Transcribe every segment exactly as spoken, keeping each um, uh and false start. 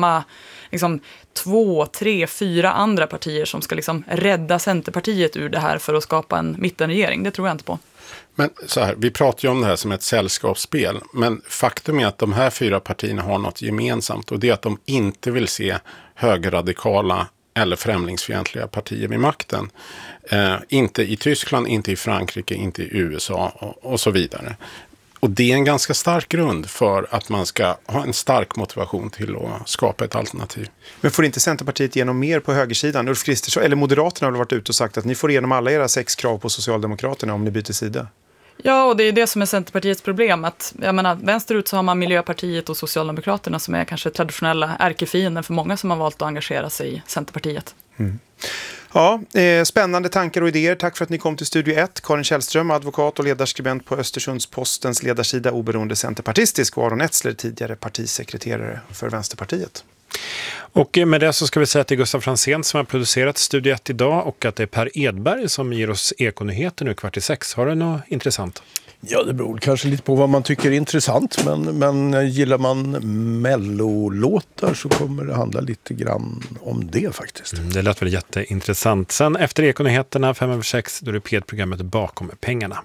samma liksom, två, tre, fyra andra partier som ska liksom rädda Centerpartiet ur det här för att skapa en mittenregering. Det tror jag inte på. Men så här, vi pratar ju om det här som ett sällskapsspel, men faktum är att de här fyra partierna har något gemensamt, och det är att de inte vill se högerradikala eller främlingsfientliga partier vid makten. Eh, inte i Tyskland, inte i Frankrike, inte i U S A och, och så vidare. Och det är en ganska stark grund för att man ska ha en stark motivation till att skapa ett alternativ. Men får inte Centerpartiet igenom mer på högersidan? Ulf Kristersson, eller Moderaterna har varit ute och sagt att ni får igenom alla era sex krav på Socialdemokraterna om ni byter sida. Ja, och det är det som är Centerpartiets problem. Att, jag menar, vänsterut så har man Miljöpartiet och Socialdemokraterna som är kanske traditionella ärkefienden för många som har valt att engagera sig i Centerpartiet. Mm. Ja, eh, spännande tankar och idéer. Tack för att ni kom till Studio ett. Karin Källström, advokat och ledarskribent på Östersundspostens ledarsida, oberoende centerpartistisk, och Aron Etzler, tidigare partisekreterare för Vänsterpartiet. Och med det så ska vi säga att det är Gustav Fransén som har producerat Studio ett idag, och att det är Per Edberg som ger oss ekonyheter nu kvart i sex. Har du något intressant? Ja, det beror kanske lite på vad man tycker är intressant, men, men gillar man mellolåtar så kommer det handla lite grann om det faktiskt. Mm, det lät väl jätteintressant. Sen efter ekonyheterna fem över sex, då är det P ett-programmet Bakom pengarna.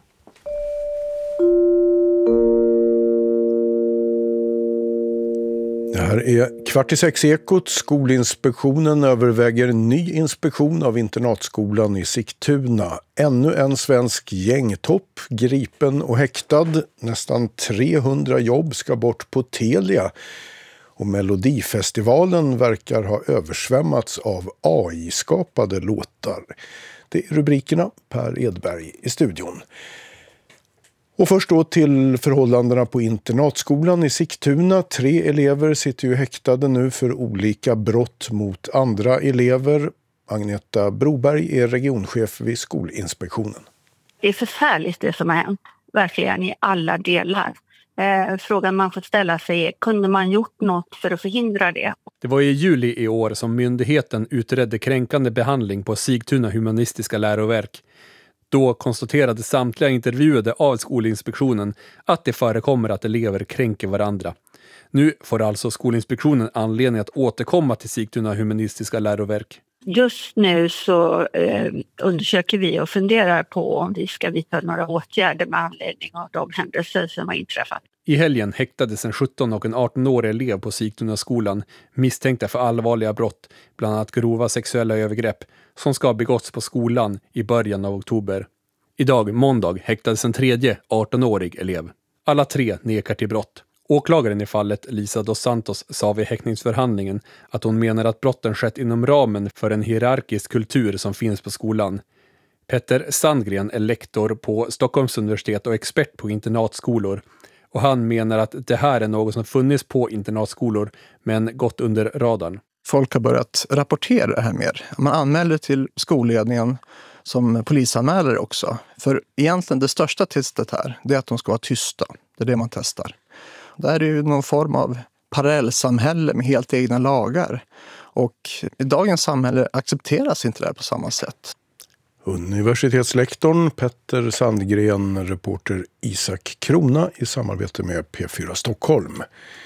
Det här är kvart i sex ekot. Skolinspektionen överväger ny inspektion av internatskolan i Sigtuna. Ännu en svensk gängtopp, gripen och häktad. Nästan trehundra jobb ska bort på Telia. Och Melodifestivalen verkar ha översvämmats av A I-skapade låtar. Det är rubrikerna. Per Edberg i studion. Och först då till förhållandena på internatskolan i Sigtuna. Tre elever sitter ju häktade nu för olika brott mot andra elever. Agneta Broberg är regionchef vid Skolinspektionen. Det är förfärligt det som har hänt, verkligen i alla delar. Eh, frågan man får ställa sig är, kunde man gjort något för att förhindra det? Det var i juli i år som myndigheten utredde kränkande behandling på Sigtuna humanistiska läroverk. Då konstaterade samtliga intervjuade av Skolinspektionen att det förekommer att elever kränker varandra. Nu får alltså Skolinspektionen anledning att återkomma till Sigtuna humanistiska läroverk. Just nu så eh, undersöker vi och funderar på om vi ska vidta några åtgärder med anledning av de händelser som har inträffat. I helgen häktades en sjutton- och en arton-årig elev på Sigtuna skolan misstänkta för allvarliga brott, bland annat grova sexuella övergrepp, som ska ha begåtts på skolan i början av oktober. Idag, måndag, häktades en tredje arton-årig elev. Alla tre nekar till brott. Åklagaren i fallet, Lisa dos Santos, sa vid häktningsförhandlingen att hon menar att brotten skett inom ramen för en hierarkisk kultur som finns på skolan. Petter Sandgren är lektor på Stockholms universitet och expert på internatskolor. Och han menar att det här är något som funnits på internatskolor men gått under radarn. Folk har börjat rapportera det här mer. Man anmäler till skolledningen som polisanmälare också. För egentligen det största testet här, det är att de ska vara tysta. Det är det man testar. Det här är ju någon form av parallellsamhälle med helt egna lagar. Och i dagens samhälle accepteras inte det här på samma sätt. Universitetslektorn Petter Sandgren, reporter Isak Krona i samarbete med P fyra Stockholm.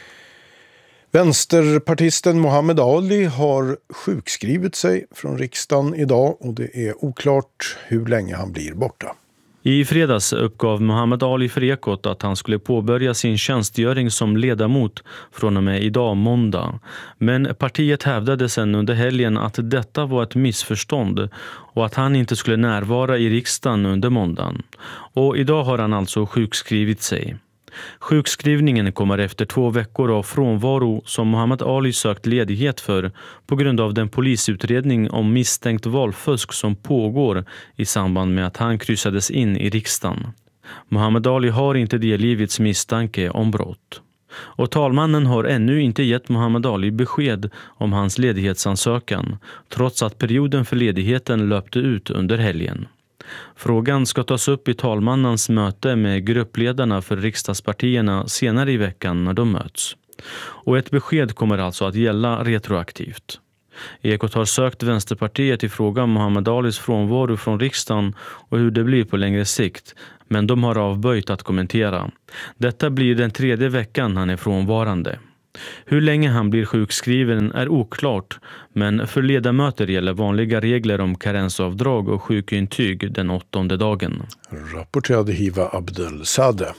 Vänsterpartisten Muhammed Ali har sjukskrivit sig från riksdagen idag och det är oklart hur länge han blir borta. I fredags uppgav Muhammed Ali för Ekot att han skulle påbörja sin tjänstgöring som ledamot från och med idag måndag. Men partiet hävdade sedan under helgen att detta var ett missförstånd och att han inte skulle närvara i riksdagen under måndagen. Och idag har han alltså sjukskrivit sig. Sjukskrivningen kommer efter två veckor av frånvaro som Muhammed Ali sökt ledighet för på grund av den polisutredning om misstänkt valfusk som pågår i samband med att han kryssades in i riksdagen. Muhammed Ali har inte delgivits misstanke om brott. Och talmannen har ännu inte gett Muhammed Ali besked om hans ledighetsansökan trots att perioden för ledigheten löpte ut under helgen. Frågan ska tas upp i talmannens möte med gruppledarna för riksdagspartierna senare i veckan när de möts. Och ett besked kommer alltså att gälla retroaktivt. Ekot har sökt Vänsterpartiet i fråga om Muhammed Alis frånvaro från riksdagen och hur det blir på längre sikt, men de har avböjt att kommentera. Detta blir den tredje veckan han är frånvarande. Hur länge han blir sjukskriven är oklart, men för ledamöter gäller vanliga regler om karensavdrag och sjukintyg den åttonde dagen. Rapporterade Hiva Abdelsade.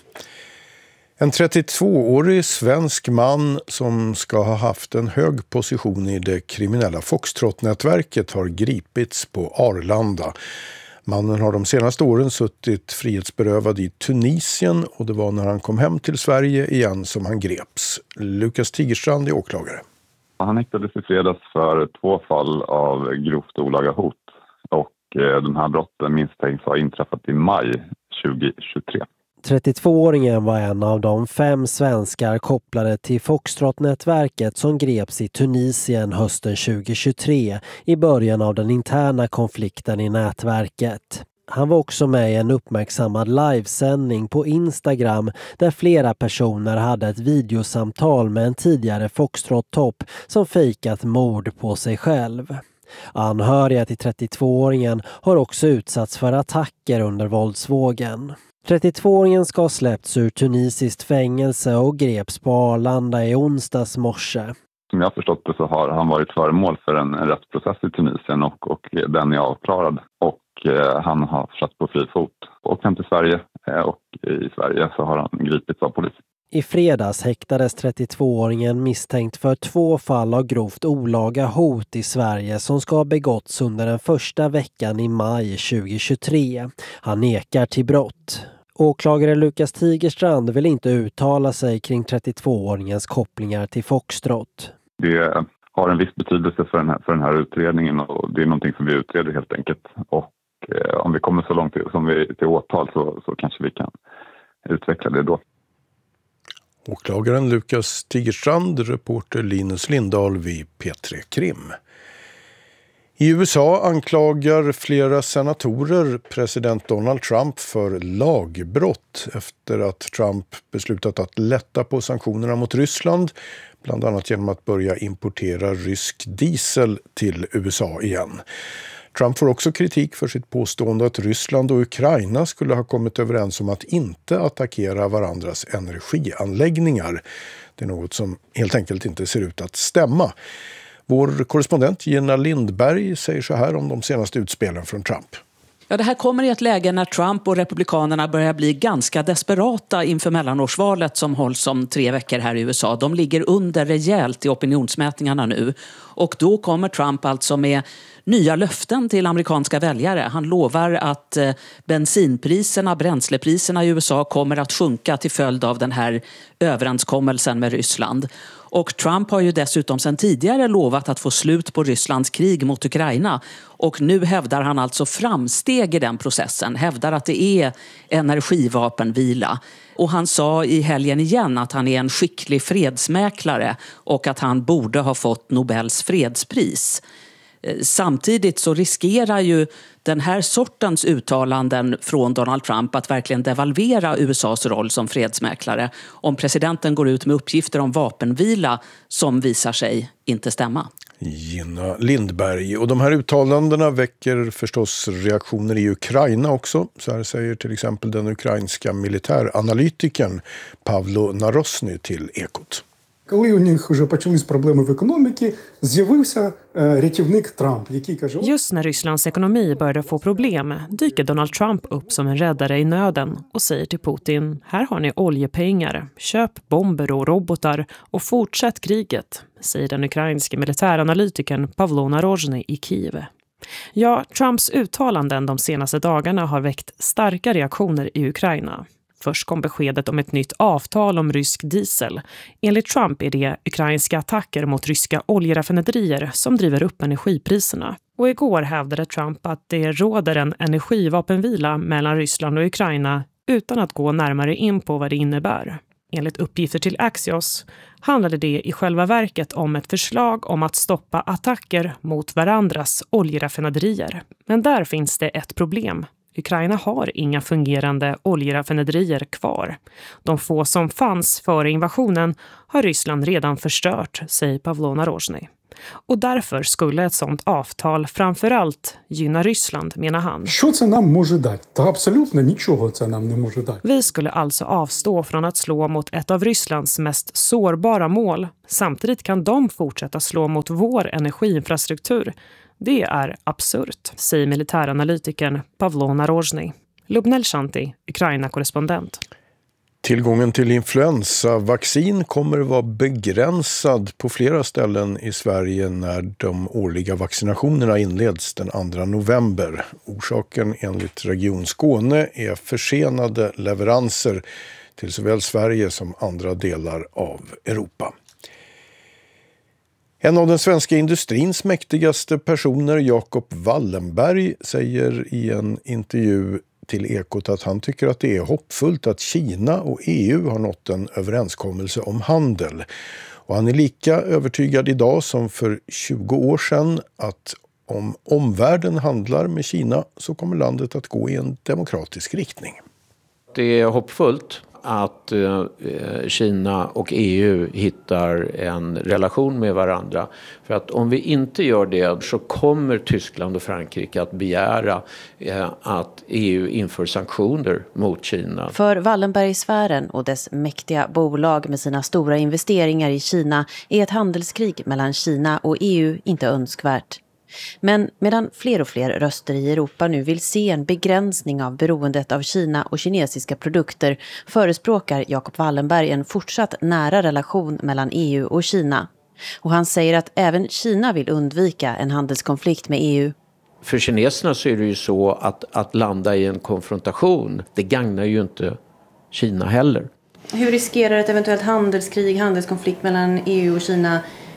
En trettiotvåårig svensk man som ska ha haft en hög position i det kriminella Foxtrot-nätverket har gripits på Arlanda. Mannen har de senaste åren suttit frihetsberövad i Tunisien och det var när han kom hem till Sverige igen som han greps. Lukas Tigerstrand är åklagare. Han häktades i fredags för två fall av grovt olaga hot och de här brotten misstänks ha inträffat i maj tjugohundratjugotre. trettiotvååringen var en av de fem svenskar kopplade till Foxtrot-nätverket som greps i Tunisien hösten tjugohundratjugotre i början av den interna konflikten i nätverket. Han var också med i en uppmärksammad livesändning på Instagram där flera personer hade ett videosamtal med en tidigare Foxtrot-topp som fejkat mord på sig själv. Anhöriga till trettiotvååringen har också utsatts för attacker under våldsvågen. trettiotvååringen ska ha släppts ur tunisiskt fängelse och greps på Arlanda i onsdags morse. Som jag har förstått det så har han varit föremål för en rättsprocess i Tunisien och, och den är avklarad. Och eh, han har satt på fri fot och hem till Sverige eh, och i Sverige så har han gripits av polis. I fredags häktades trettiotvååringen misstänkt för två fall av grovt olaga hot i Sverige som ska ha begåtts under den första veckan i maj tjugohundratjugotre. Han nekar till brott. Åklagare Lukas Tigerstrand vill inte uttala sig kring trettiotvååringens kopplingar till Foxtrot. Det har en viss betydelse för den här, för den här utredningen och det är någonting som vi utreder helt enkelt. Och eh, om vi kommer så långt till, som vi, till åtal så, så kanske vi kan utveckla det då. Åklagaren Lukas Tigerstrand, reporter Linus Lindahl vid P tre Krim. I U S A anklagar flera senatorer president Donald Trump för lagbrott efter att Trump beslutat att lätta på sanktionerna mot Ryssland, bland annat genom att börja importera rysk diesel till U S A igen. Trump får också kritik för sitt påstående att Ryssland och Ukraina skulle ha kommit överens om att inte attackera varandras energianläggningar. Det är något som helt enkelt inte ser ut att stämma. Vår korrespondent Gina Lindberg säger så här om de senaste utspelen från Trump. Ja, det här kommer i ett läge när Trump och republikanerna börjar bli ganska desperata inför mellanårsvalet som hålls om tre veckor här i U S A. De ligger under rejält i opinionsmätningarna nu. Och då kommer Trump alltså med nya löften till amerikanska väljare. Han lovar att eh, bensinpriserna, bränslepriserna i U S A kommer att sjunka till följd av den här överenskommelsen med Ryssland. Och Trump har ju dessutom sedan tidigare lovat att få slut på Rysslands krig mot Ukraina. Och nu hävdar han alltså framsteg i den processen. Hävdar att det är energivapenvila. Och han sa i helgen igen att han är en skicklig fredsmäklare och att han borde ha fått Nobels fredspris. Samtidigt så riskerar ju den här sortens uttalanden från Donald Trump att verkligen devalvera U S A:s roll som fredsmäklare om presidenten går ut med uppgifter om vapenvila som visar sig inte stämma. Gina Lindberg. Och de här uttalandena väcker förstås reaktioner i Ukraina också. Så här säger till exempel den ukrainska militäranalytikern Pavlo Narosny till Ekot. Коли у них вже почались проблеми в економіці, з'явився рятівник Трамп, який каже... Just när Rysslands ekonomi började få problem dyker Donald Trump upp som en räddare i nöden och säger till Putin: här har ni oljepengar, köp bomber och robotar och fortsätt kriget, säger den ukrainska militäranalytikern Pavlo Narosny i Kiev. Ja, Trumps uttalanden de senaste dagarna har väckt starka reaktioner i Ukraina. Först kom beskedet om ett nytt avtal om rysk diesel. Enligt Trump är det ukrainska attacker mot ryska oljeraffinaderier som driver upp energipriserna. Och igår hävdade Trump att det råder en energivapenvila mellan Ryssland och Ukraina utan att gå närmare in på vad det innebär. Enligt uppgifter till Axios handlade det i själva verket om ett förslag om att stoppa attacker mot varandras oljeraffinaderier. Men där finns det ett problem. Ukraina har inga fungerande oljeraffinaderier kvar. De få som fanns före invasionen har Ryssland redan förstört, säger Pavlo Narosny. Och därför skulle ett sådant avtal framförallt gynna Ryssland, menar han. Що це нам може дати? Та абсолютно нічого це нам не може дати. Vi skulle alltså avstå från att slå mot ett av Rysslands mest sårbara mål. Samtidigt kan de fortsätta slå mot vår energiinfrastruktur. Det är absurt, säger militäranalytikern Pavlo Narozhny. Lubnel Shanti, Ukraina-korrespondent. Tillgången till influensavaccin kommer att vara begränsad på flera ställen i Sverige när de årliga vaccinationerna inleds den andra november. Orsaken enligt Region Skåne är försenade leveranser till såväl Sverige som andra delar av Europa. En av den svenska industrins mäktigaste personer, Jacob Wallenberg, säger i en intervju till Ekot att han tycker att det är hoppfullt att Kina och E U har nått en överenskommelse om handel. Och han är lika övertygad idag som för tjugo år sedan att om omvärlden handlar med Kina så kommer landet att gå i en demokratisk riktning. Det är hoppfullt att eh, Kina och E U hittar en relation med varandra. För att om vi inte gör det så kommer Tyskland och Frankrike att begära eh, att E U inför sanktioner mot Kina. För Wallenbergsfären och dess mäktiga bolag med sina stora investeringar i Kina är ett handelskrig mellan Kina och E U inte önskvärt. Men medan fler och fler röster i Europa nu vill se en begränsning av beroendet av Kina och kinesiska produkter förespråkar Jacob Wallenberg en fortsatt nära relation mellan E U och Kina. Och han säger att även Kina vill undvika en handelskonflikt med E U. För kineserna så är det ju så att, att landa i en konfrontation, det gagnar ju inte Kina heller. Hur riskerar ett eventuellt handelskrig, handelskonflikt mellan E U och Kina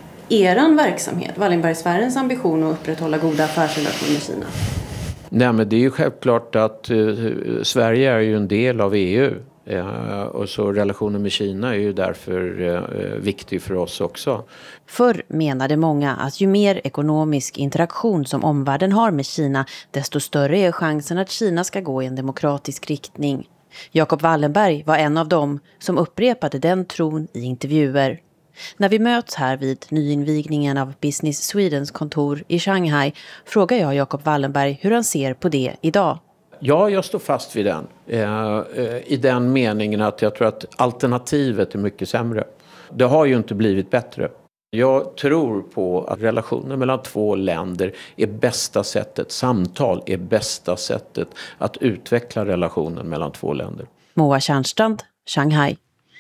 eran verksamhet, Wallenbergsfärens ambition att upprätthålla goda affärsrelationer med Kina? Nej, men det är ju självklart att eh, Sverige är ju en del av E U eh, och så relationen med Kina är ju därför eh, viktig för oss också. Förr menade många att ju mer ekonomisk interaktion som omvärlden har med Kina, desto större är chansen att Kina ska gå i en demokratisk riktning. Jacob Wallenberg var en av dem som upprepade den tron i intervjuer. När vi möts här vid nyinvigningen av Business Swedens kontor i Shanghai frågar jag Jacob Wallenberg hur han ser på det idag. Ja, jag står fast vid den. Eh, eh, I den meningen att jag tror att alternativet är mycket sämre. Det har ju inte blivit bättre. Jag tror på att relationer mellan två länder är bästa sättet, samtal är bästa sättet att utveckla relationen mellan två länder. Moa Tjärnstrand, Shanghai.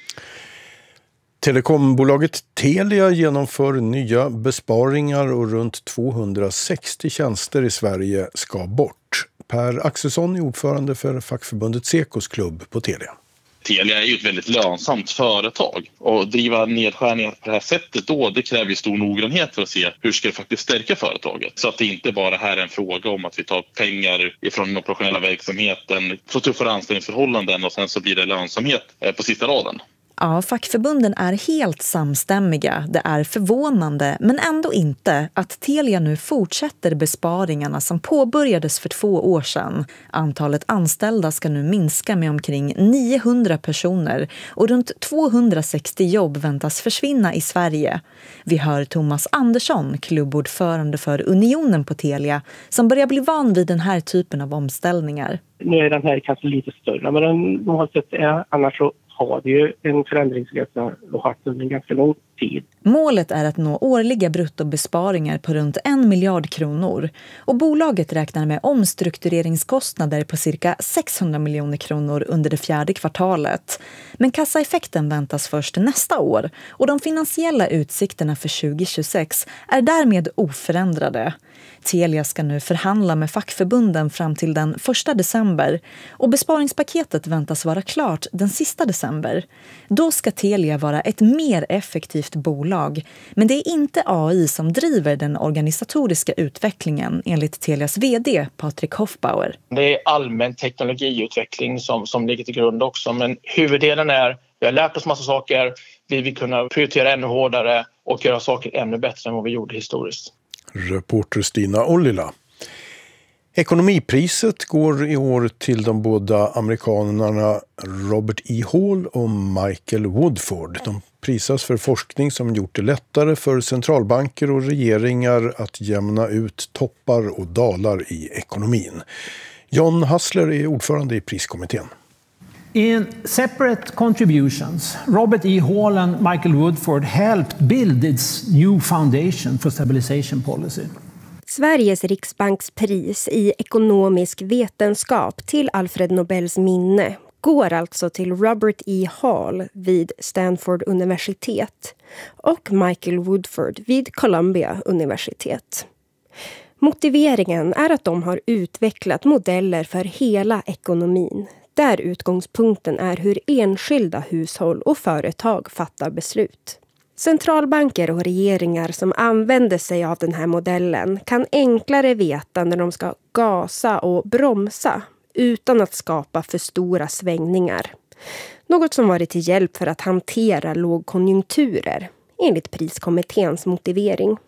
Telekombolaget Telia genomför nya besparingar och runt tvåhundrasextio tjänster i Sverige ska bort. Per Axelsson är ordförande för fackförbundet Sekos klubb på Telia. Telia är ju ett väldigt lönsamt företag och driva nedskärningar på det här sättet då, det kräver ju stor noggrannhet för att se hur ska det faktiskt stärka företaget. Så att det inte bara här är en fråga om att vi tar pengar ifrån den operationella verksamheten, får tuffare anställningsförhållanden och sen så blir det lönsamhet på sista raden. Ja, fackförbunden är helt samstämmiga. Det är förvånande, men ändå inte, att Telia nu fortsätter besparingarna som påbörjades för två år sedan. Antalet anställda ska nu minska med omkring niohundra personer och runt tvåhundrasextio jobb väntas försvinna i Sverige. Vi hör Thomas Andersson, klubbordförande för Unionen på Telia, som börjar bli van vid den här typen av omställningar. Nu är den här kanske lite större, men den normalt är annars så har det ju en förändringsresa och haft under en ganska lång tid. Målet är att nå årliga bruttobesparingar på runt en miljard kronor. Och bolaget räknar med omstruktureringskostnader på cirka sexhundra miljoner kronor under det fjärde kvartalet. Men kassaeffekten väntas först nästa år och de finansiella utsikterna för tjugohundratjugosex är därmed oförändrade. Telia ska nu förhandla med fackförbunden fram till den första december och besparingspaketet väntas vara klart den sista december. Då ska Telia vara ett mer effektivt bolag, men det är inte A I som driver den organisatoriska utvecklingen enligt Telias vd Patrik Hoffbauer. Det är allmän teknologiutveckling som, som ligger till grund också, men huvuddelen är vi har lärt oss massa saker, vi vill kunna prioritera ännu hårdare och göra saker ännu bättre än vad vi gjorde historiskt. Reporter Stina Ollila. Ekonomipriset går i år till de båda amerikanerna Robert E. Hall och Michael Woodford. De prisas för forskning som gjort det lättare för centralbanker och regeringar att jämna ut toppar och dalar i ekonomin. John Hassler är ordförande i priskommittén. In separate contributions, Robert E. Hall and Michael Woodford helped build its new foundation for stabilization policy. Sveriges riksbankspris i ekonomisk vetenskap till Alfred Nobels minne går alltså till Robert E. Hall vid Stanford universitet och Michael Woodford vid Columbia universitet. Motiveringen är att de har utvecklat modeller för hela ekonomin, där utgångspunkten är hur enskilda hushåll och företag fattar beslut. Centralbanker och regeringar som använder sig av den här modellen kan enklare veta när de ska gasa och bromsa utan att skapa för stora svängningar. Något som varit till hjälp för att hantera lågkonjunkturer, enligt priskommitténs motivering.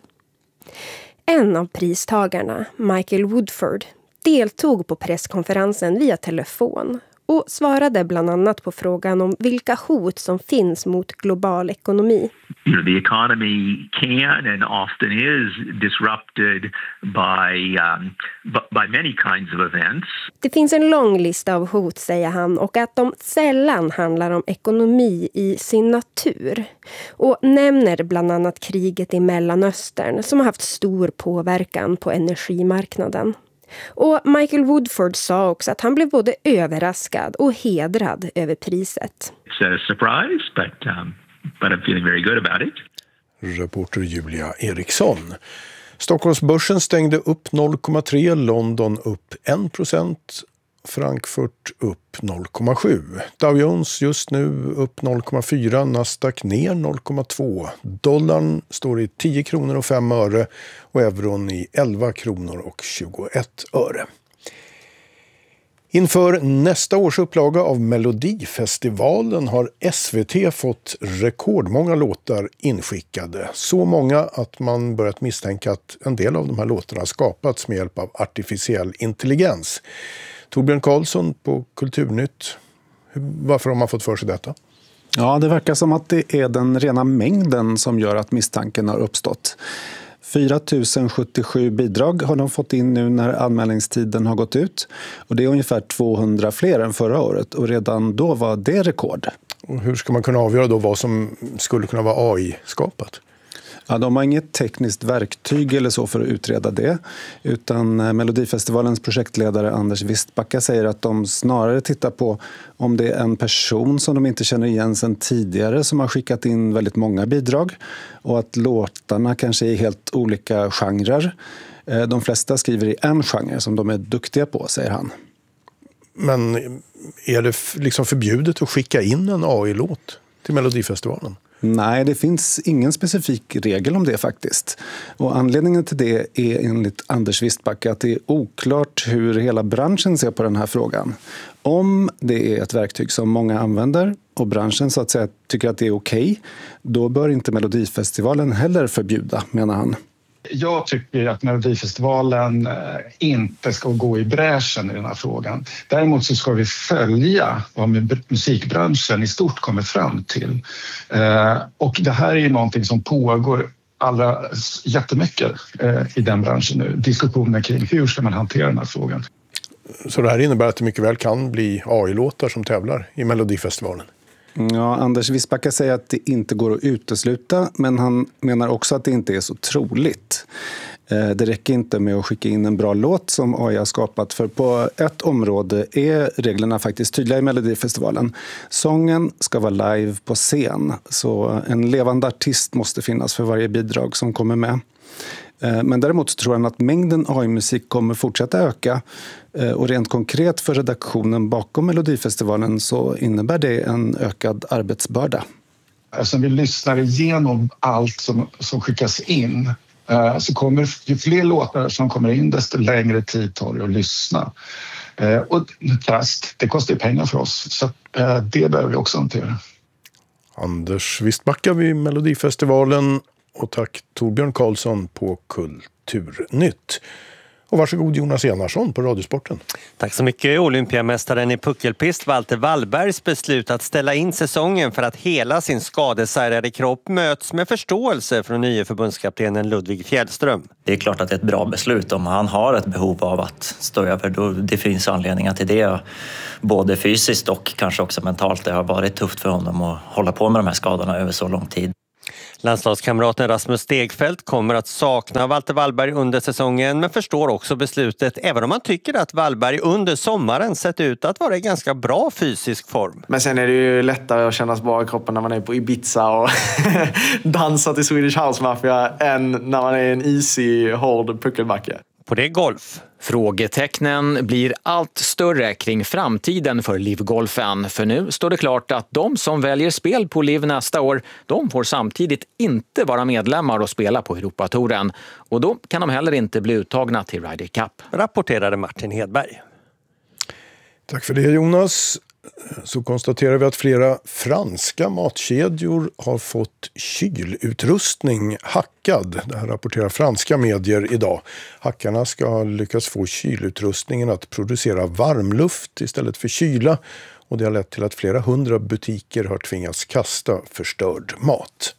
En av pristagarna, Michael Woodford, deltog på presskonferensen via telefon och svarade bland annat på frågan om vilka hot som finns mot global ekonomi. You know, the economy can and often is disrupted by, um, by many kinds of events. Det finns en lång lista av hot, säger han, och att de sällan handlar om ekonomi i sin natur. Och nämner bland annat kriget i Mellanöstern som har haft stor påverkan på energimarknaden. Och Michael Woodford sa också att han blev både överraskad och hedrad över priset. It's a surprise, but, um, but I'm feeling very good about it. Reporter Julia Eriksson. Stockholmsbörsen stängde upp noll komma tre, London upp en procent, Frankfurt upp noll komma sju. Dow Jones just nu upp noll komma fyra, Nasdaq ner noll komma två. Dollarn står i tio kronor och fem öre och euron i elva kronor och tjugoett öre. Inför nästa års upplaga av Melodifestivalen har S V T fått rekordmånga låtar inskickade. Så många att man börjat misstänka att en del av de här låtarna skapats med hjälp av artificiell intelligens. Torbjörn Karlsson på Kulturnytt. Varför har man fått för sig detta? Ja, det verkar som att det är den rena mängden som gör att misstanken har uppstått. fyra tusen sjuttiosju bidrag har de fått in nu när anmälningstiden har gått ut. Och det är ungefär tvåhundra fler än förra året och redan då var det rekord. Och hur ska man kunna avgöra då vad som skulle kunna vara A I-skapat? Ja, de har inget tekniskt verktyg eller så för att utreda det, utan Melodifestivalens projektledare Anders Wistbacka säger att de snarare tittar på om det är en person som de inte känner igen sedan tidigare som har skickat in väldigt många bidrag och att låtarna kanske är helt olika genrer. De flesta skriver i en genre som de är duktiga på, säger han. Men är det liksom förbjudet att skicka in en A I-låt till Melodifestivalen? Nej, det finns ingen specifik regel om det faktiskt. Och anledningen till det är enligt Anders Wistbacka att det är oklart hur hela branschen ser på den här frågan. Om det är ett verktyg som många använder och branschen så att säga tycker att det är okej, då bör inte Melodifestivalen heller förbjuda, menar han. Jag tycker att Melodifestivalen inte ska gå i bräschen i den här frågan. Däremot så ska vi följa vad musikbranschen i stort kommer fram till. Och det här är ju någonting som pågår allra jättemycket i den branschen nu. Diskussioner kring hur ska man hantera den här frågan. Så det här innebär att det mycket väl kan bli A I-låtar som tävlar i Melodifestivalen? Ja, Anders Wistbacka säger att det inte går att utesluta, men han menar också att det inte är så troligt. Det räcker inte med att skicka in en bra låt som A I har skapat, för på ett område är reglerna faktiskt tydliga i Melodifestivalen. Sången ska vara live på scen, så en levande artist måste finnas för varje bidrag som kommer med. Men däremot tror han att mängden A I-musik kommer fortsätta öka och rent konkret för redaktionen bakom Melodifestivalen så innebär det en ökad arbetsbörda. Eftersom vi lyssnar igenom allt som, som skickas in så kommer ju fler låtar som kommer in desto längre tid tar det att lyssna. Och krasst, det kostar ju pengar för oss så det behöver vi också hantera. Anders Wistbacka vid Melodifestivalen. Och tack Torbjörn Karlsson på Kulturnytt. Och varsågod Jonas Enarsson på Radiosporten. Tack så mycket. Olympiamästaren i puckelpist Walter Wallbergs beslut att ställa in säsongen för att hela sin skadesärade kropp möts med förståelse från nye förbundskaptenen Ludvig Fjällström. Det är klart att det är ett bra beslut. Om han har ett behov av att stå över, då det finns anledningar till det. Både fysiskt och kanske också mentalt. Det har varit tufft för honom att hålla på med de här skadorna över så lång tid. Landslagskamraten Rasmus Stegfeldt kommer att sakna Walter Wallberg under säsongen men förstår också beslutet även om man tycker att Wallberg under sommaren sett ut att vara i ganska bra fysisk form. Men sen är det ju lättare att kännas bra i kroppen när man är på Ibiza och dansar till Swedish House Mafia än när man är i en easy, hård puckelbacke. På det golf. Frågetecknen blir allt större kring framtiden för LIV-golfen. För nu står det klart att de som väljer spel på LIV nästa år, de får samtidigt inte vara medlemmar och spela på Europatouren. Och då kan de heller inte bli uttagna till Ryder Cup. Rapporterade Martin Hedberg. Tack för det Jonas. Så konstaterar vi att flera franska matkedjor har fått kylutrustning hackad. Det här rapporterar franska medier idag. Hackarna ska ha lyckats få kylutrustningen att producera varmluft istället för kyla. Och det har lett till att flera hundra butiker har tvingats kasta förstörd mat.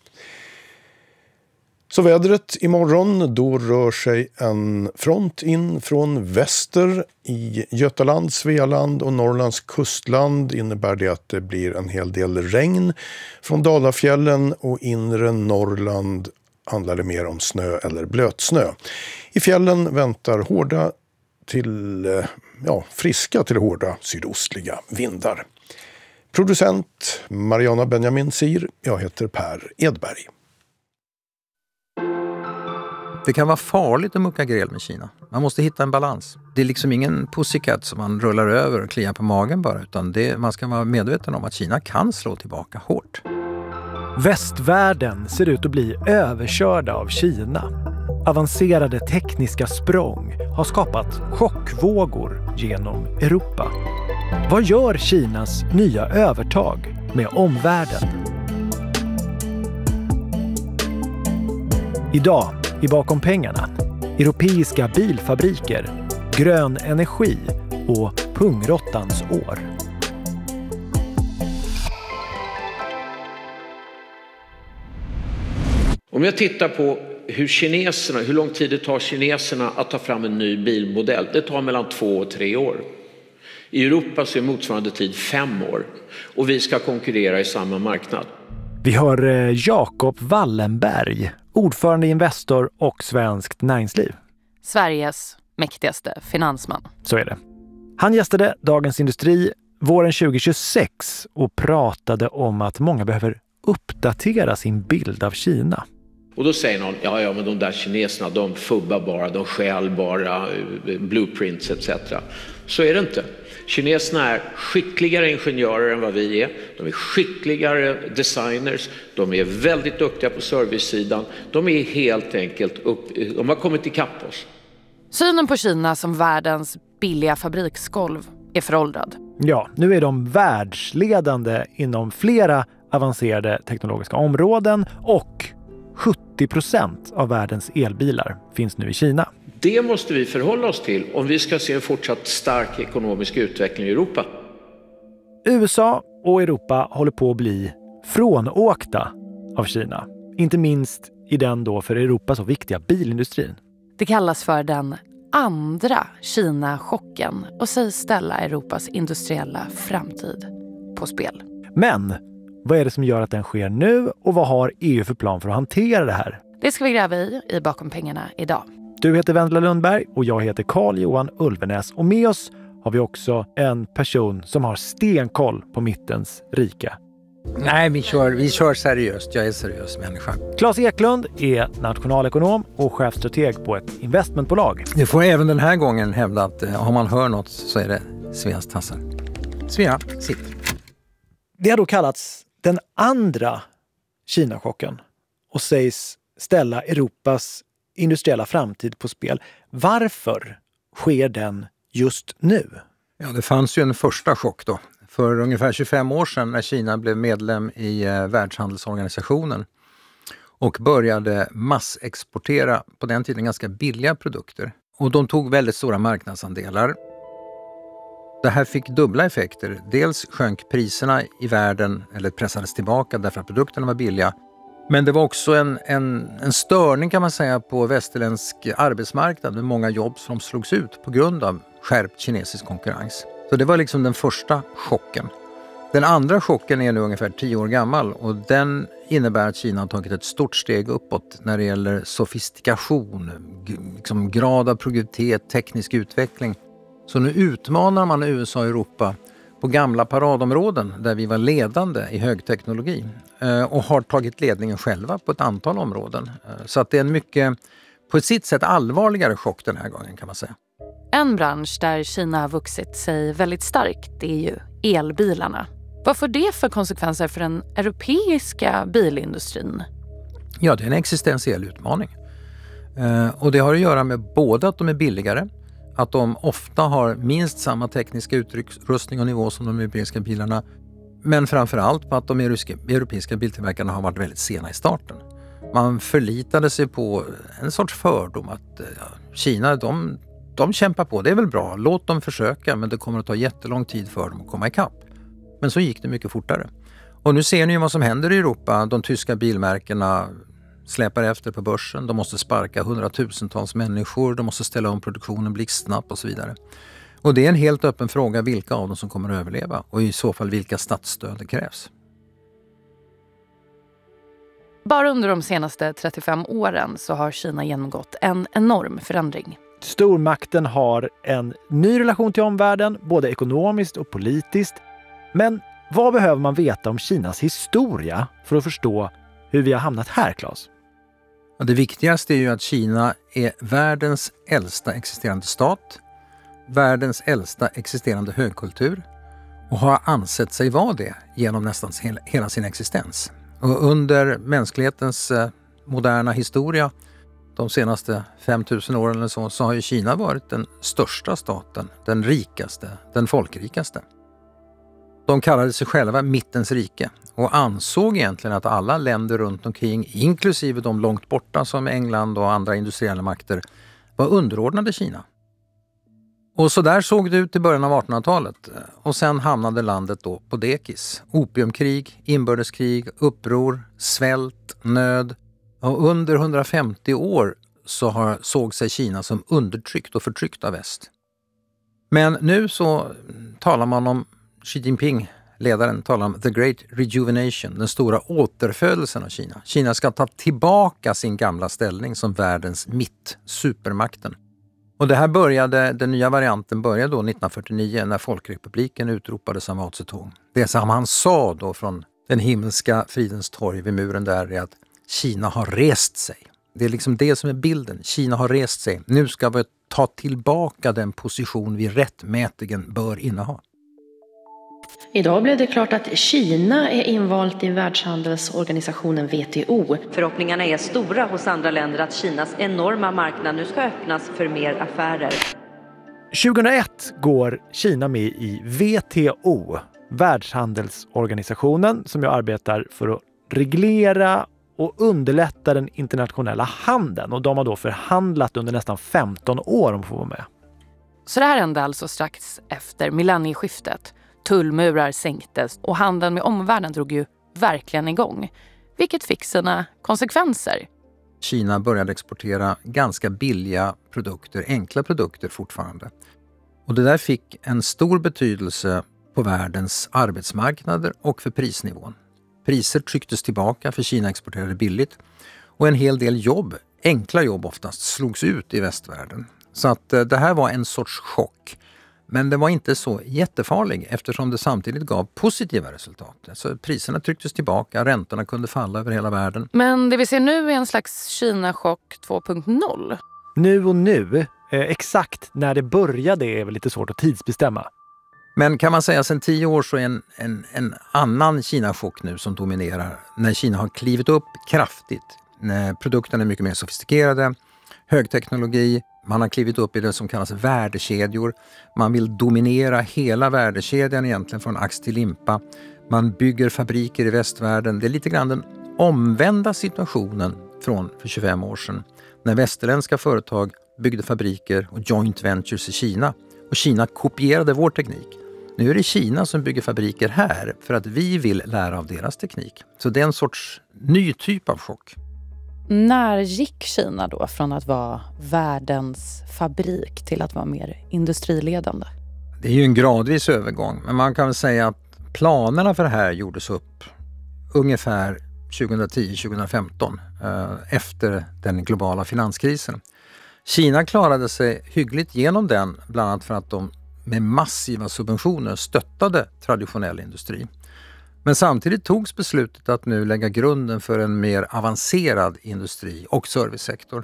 Så vädret imorgon, då rör sig en front in från väster i Götaland, Svealand och Norrlands kustland. Innebär det att det blir en hel del regn. Från Dalafjällen och inre Norrland handlar det mer om snö eller blötsnö. I fjällen väntar hårda till, ja, friska till hårda sydostliga vindar. Producent Mariana Benjamin Sir, jag heter Per Edberg. Det kan vara farligt att mucka gräl med Kina. Man måste hitta en balans. Det är liksom ingen pussycat som man rullar över och kliar på magen bara. Utan det, man ska vara medveten om att Kina kan slå tillbaka hårt. Västvärlden ser ut att bli överkörda av Kina. Avancerade tekniska språng har skapat chockvågor genom Europa. Vad gör Kinas nya övertag med omvärlden? Idag i Bakom pengarna, europeiska bilfabriker, grön energi och pungrottans år. Om jag tittar på hur kineserna, hur lång tid det tar kineserna att ta fram en ny bilmodell, det tar mellan två och tre år. I Europa så är motsvarande tid fem år och vi ska konkurrera i samma marknad. Vi hör Jakob Wallenberg, ordförande i Investor och Svenskt Näringsliv. Sveriges mäktigaste finansman. Så är det. Han gästade Dagens Industri våren tjugohundratjugosex och pratade om att många behöver uppdatera sin bild av Kina. Och då säger någon, ja, ja men de där kineserna, de fubbar bara, de stjäl bara blueprints et cetera. Så är det inte. Kineserna är skickligare ingenjörer än vad vi är. De är skickligare designers. De är väldigt duktiga på servicesidan. De är helt enkelt upp, de har kommit ikapp oss. Synen på Kina som världens billiga fabriksgolv är föråldrad. Ja, nu är de världsledande inom flera avancerade teknologiska områden och sjuttio procent av världens elbilar finns nu i Kina. Det måste vi förhålla oss till om vi ska se en fortsatt stark ekonomisk utveckling i Europa. U S A och Europa håller på att bli frånåkta av Kina. Inte minst i den då för Europa så viktiga bilindustrin. Det kallas för den andra Kina-chocken och sägs ställa Europas industriella framtid på spel. Men vad är det som gör att den sker nu och vad har E U för plan för att hantera det här? Det ska vi gräva i i Bakom pengarna idag. Du heter Vendela Lundberg och jag heter Carl-Johan Ulvenäs. Och med oss har vi också en person som har stenkoll på mittens rika. Nej, vi kör, vi kör seriöst. Jag är seriös människa. Claes Eklund är nationalekonom och chefstrateg på ett investmentbolag. Du får även den här gången hävda att om man hör något så är det Sveas tassar. Svea, sitt. Det har då kallats den andra Kina-chocken och sägs ställa Europas industriella framtid på spel. Varför sker den just nu? Ja, det fanns ju en första chock då. För ungefär tjugofem år sedan när Kina blev medlem i eh, Världshandelsorganisationen och började massexportera på den tiden ganska billiga produkter. Och de tog väldigt stora marknadsandelar. Det här fick dubbla effekter. Dels sjönk priserna i världen, eller pressades tillbaka därför att produkterna var billiga. Men det var också en, en, en störning kan man säga på västerländsk arbetsmarknad med många jobb som slogs ut på grund av skärpt kinesisk konkurrens. Så det var liksom den första chocken. Den andra chocken är nu ungefär tio år gammal och den innebär att Kina har tagit ett stort steg uppåt när det gäller sofistikation, liksom grad av produktivitet, teknisk utveckling. Så nu utmanar man U S A och Europa på gamla paradområden där vi var ledande i högteknologi och har tagit ledningen själva på ett antal områden. Så att det är en mycket, på sitt sätt allvarligare chock den här gången kan man säga. En bransch där Kina har vuxit sig väldigt starkt är ju elbilarna. Vad får det för konsekvenser för den europeiska bilindustrin? Ja, det är en existentiell utmaning. Och det har att göra med både att de är billigare, att de ofta har minst samma tekniska utrustning och nivå som de europeiska bilarna. Men framförallt på att de europeiska biltillverkarna har varit väldigt sena i starten. Man förlitade sig på en sorts fördom att ja, Kina, de, de kämpar på. Det är väl bra, låt dem försöka, men det kommer att ta jättelång tid för dem att komma ikapp. Men så gick det mycket fortare. Och nu ser ni vad som händer i Europa. De tyska bilmärkena släpar efter på börsen. De måste sparka hundratusentals människor. De måste ställa om produktionen blixtsnabbt och så vidare. Och det är en helt öppen fråga vilka av dem som kommer att överleva. Och i så fall vilka statsstöd det krävs. Bara under de senaste trettiofem åren så har Kina genomgått en enorm förändring. Stormakten har en ny relation till omvärlden, både ekonomiskt och politiskt. Men vad behöver man veta om Kinas historia för att förstå hur vi har hamnat här, Claes? Det viktigaste är ju att Kina är världens äldsta existerande stat, världens äldsta existerande högkultur och har ansett sig vara det genom nästan hela sin existens. Och under mänsklighetens moderna historia, de senaste fem tusen åren eller så, så har ju Kina varit den största staten, den rikaste, den folkrikaste. De kallade sig själva mittens rike och ansåg egentligen att alla länder runt omkring, inklusive de långt borta som England och andra industriella makter, var underordnade Kina. Och så där såg det ut i början av artonhundratalet och sen hamnade landet då på dekis. Opiumkrig, inbördeskrig, uppror, svält, nöd. Och under hundrafemtio år så har, såg sig Kina som undertryckt och förtryckt av väst. Men nu så talar man om Xi Jinping, ledaren, talar om the great rejuvenation, den stora återfödelsen av Kina. Kina ska ta tillbaka sin gamla ställning som världens mitt, supermakten. Och det här började, den nya varianten började då nittonhundrafyrtionio när Folkrepubliken utropades av Mao Zedong. Det som han sa då från den himmelska fridens torg vid muren där är att Kina har rest sig. Det är liksom det som är bilden. Kina har rest sig. Nu ska vi ta tillbaka den position vi rättmätigen bör inneha. Idag blev det klart att Kina är invalt i Världshandelsorganisationen W T O. Förhoppningarna är stora hos andra länder att Kinas enorma marknad nu ska öppnas för mer affärer. tjugohundraett går Kina med i W T O, Världshandelsorganisationen, som jag arbetar för att reglera och underlätta den internationella handeln. Och de har då förhandlat under nästan femton år om att få vara med. Så det här hände alltså strax efter millennieskiftet. Tullmurar sänktes och handeln med omvärlden drog ju verkligen igång. Vilket fick sina konsekvenser. Kina började exportera ganska billiga produkter, enkla produkter fortfarande. Och det där fick en stor betydelse på världens arbetsmarknader och för prisnivån. Priser trycktes tillbaka för Kina exporterade billigt och en hel del jobb, enkla jobb oftast, slogs ut i västvärlden. Så att det här var en sorts chock. Men det var inte så jättefarlig eftersom det samtidigt gav positiva resultat. Så priserna trycktes tillbaka, räntorna kunde falla över hela världen. Men det vi ser nu är en slags Kina-chock två punkt noll. Nu och nu, eh, exakt när det började är väl lite svårt att tidsbestämma. Men kan man säga sedan tio år så är en, en, en annan Kina-chock nu som dominerar. När Kina har klivit upp kraftigt, när produkterna är mycket mer sofistikerade, högteknologi. Man har klivit upp i det som kallas värdekedjor. Man vill dominera hela värdekedjan egentligen från ax till limpa. Man bygger fabriker i västvärlden. Det är lite grann den omvända situationen från för tjugofem år sedan. När västerländska företag byggde fabriker och joint ventures i Kina. Och Kina kopierade vår teknik. Nu är det Kina som bygger fabriker här för att vi vill lära av deras teknik. Så det är en sorts ny typ av chock. När gick Kina då från att vara världens fabrik till att vara mer industriledande? Det är ju en gradvis övergång, men man kan väl säga att planerna för det här gjordes upp ungefär tjugohundratio tjugofemton eh, efter den globala finanskrisen. Kina klarade sig hyggligt genom den, bland annat för att de med massiva subventioner stöttade traditionell industri. Men samtidigt togs beslutet att nu lägga grunden för en mer avancerad industri och servicesektor.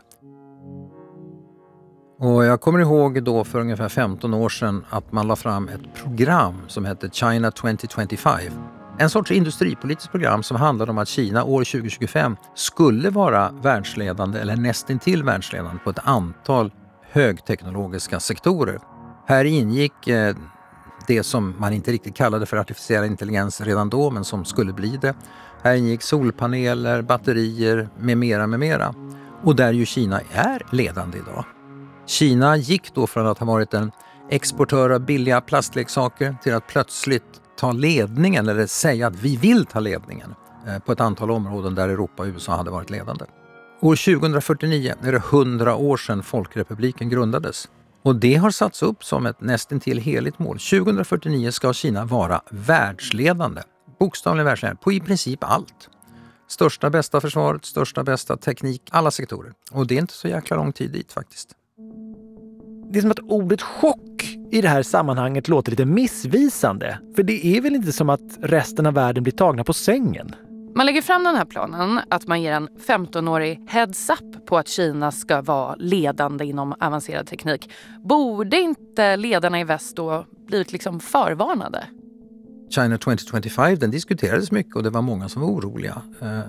Och jag kommer ihåg då för ungefär femton år sedan att man la fram ett program som hette China tjugo tjugofem. En sorts industripolitiskt program som handlade om att Kina år tjugo tjugofem skulle vara världsledande eller nästintill världsledande på ett antal högteknologiska sektorer. Här ingick eh, det som man inte riktigt kallade för artificiell intelligens redan då, men som skulle bli det. Här ingick solpaneler, batterier med mera med mera. Och där ju Kina är ledande idag. Kina gick då från att ha varit en exportör av billiga plastleksaker till att plötsligt ta ledningen eller säga att vi vill ta ledningen på ett antal områden där Europa och U S A hade varit ledande. År tjugohundrafyrtionio är det hundra år sedan Folkrepubliken grundades. Och det har satts upp som ett nästintill heligt mål. tjugohundrafyrtionio ska Kina vara världsledande, bokstavligen världsledande, på i princip allt. Största bästa försvaret, största bästa teknik, alla sektorer. Och det är inte så jäkla lång tid dit faktiskt. Det är som att ordet chock i det här sammanhanget låter lite missvisande. För det är väl inte som att resten av världen blir tagna på sängen? Man lägger fram den här planen att man ger en femtonårig heads up på att Kina ska vara ledande inom avancerad teknik. Borde inte ledarna i väst då blivit liksom förvarnade? China tjugo tjugofem, den diskuterades mycket och det var många som var oroliga.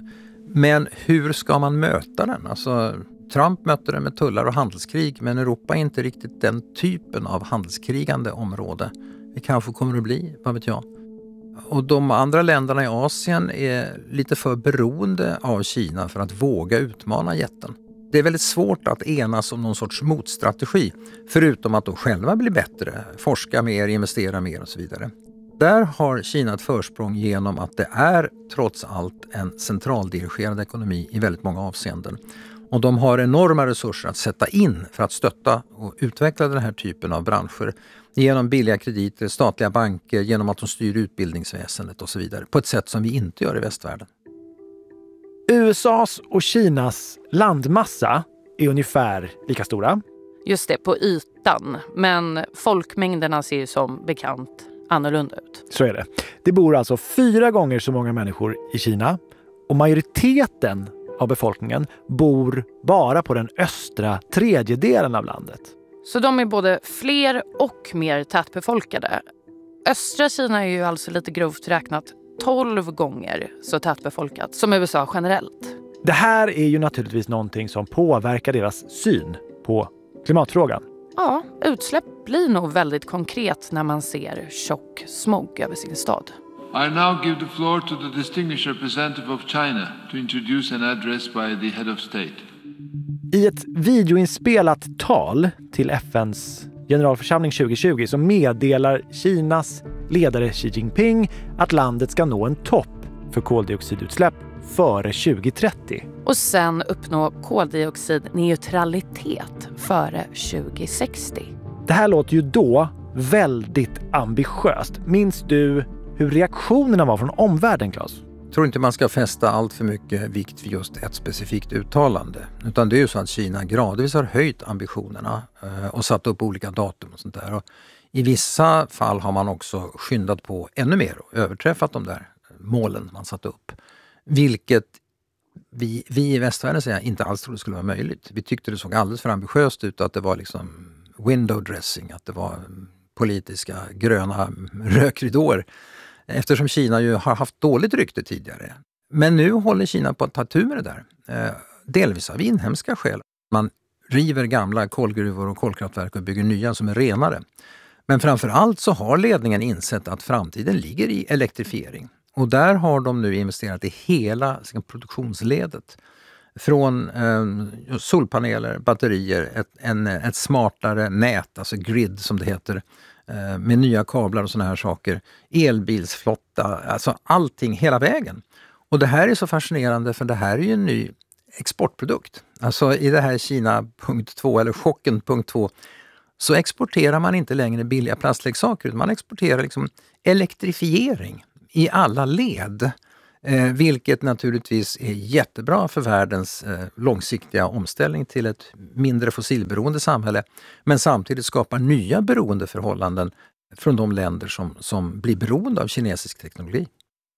Men hur ska man möta den? Alltså, Trump mötte den med tullar och handelskrig, men Europa är inte riktigt den typen av handelskrigande område. Det kanske kommer att bli, vad vet jag. Och de andra länderna i Asien är lite för beroende av Kina för att våga utmana jätten. Det är väldigt svårt att enas om någon sorts motstrategi, förutom att de själva blir bättre, forska mer, investera mer och så vidare. Där har Kina ett försprång genom att det är trots allt en centraldirigerad ekonomi i väldigt många avseenden. Och de har enorma resurser att sätta in för att stötta och utveckla den här typen av branscher genom billiga krediter, statliga banker, genom att de styr utbildningsväsendet och så vidare på ett sätt som vi inte gör i västvärlden. U S A:s och Kinas landmassa är ungefär lika stora. Just det, på ytan. Men folkmängderna ser ju som bekant annorlunda ut. Så är det. Det bor alltså fyra gånger så många människor i Kina och majoriteten av befolkningen bor bara på den östra tredjedelen av landet. Så de är både fler och mer tätbefolkade. Östra Kina är ju alltså lite grovt räknat tolv gånger så tätbefolkat som U S A generellt. Det här är ju naturligtvis någonting som påverkar deras syn på klimatfrågan. Ja, utsläpp blir nog väldigt konkret när man ser tjock smog över sin stad. I now give the floor to the distinguished representative of China to introduce an address by the head of state. I ett videoinspelat tal till F N:s generalförsamling tjugo tjugo så meddelar Kinas ledare Xi Jinping att landet ska nå en topp för koldioxidutsläpp före tjugo trettio. Och sen uppnå koldioxidneutralitet före tjugo sextio. Det här låter ju då väldigt ambitiöst. Minns du hur reaktionerna var från omvärlden, Claes? Jag tror inte man ska fästa allt för mycket vikt vid just ett specifikt uttalande. Utan det är ju så att Kina gradvis har höjt ambitionerna och satt upp olika datum och sånt där. Och i vissa fall har man också skyndat på ännu mer och överträffat de där målen man satt upp. Vilket vi, vi i västvärlden säger inte alls trodde skulle vara möjligt. Vi tyckte det såg alldeles för ambitiöst ut, att det var liksom window dressing, att det var politiska gröna rökridåer. Eftersom Kina ju har haft dåligt rykte tidigare. Men nu håller Kina på att ta tur med det där. Eh, delvis av inhemska skäl. Man river gamla kolgruvor och kolkraftverk och bygger nya som är renare. Men framför allt så har ledningen insett att framtiden ligger i elektrifiering. Och där har de nu investerat i hela produktionsledet. Från eh, solpaneler, batterier, ett, en, ett smartare nät, alltså grid som det heter, eh, med nya kablar och såna här saker. Elbilsflotta, alltså allting hela vägen. Och det här är så fascinerande för det här är ju en ny exportprodukt. Alltså i det här Kina punkt två eller chocken punkt två så exporterar man inte längre billiga plastleksaker utan man exporterar liksom elektrifiering i alla led. Eh, vilket naturligtvis är jättebra för världens eh, långsiktiga omställning till ett mindre fossilberoende samhälle. Men samtidigt skapar nya beroendeförhållanden från de länder som, som blir beroende av kinesisk teknologi.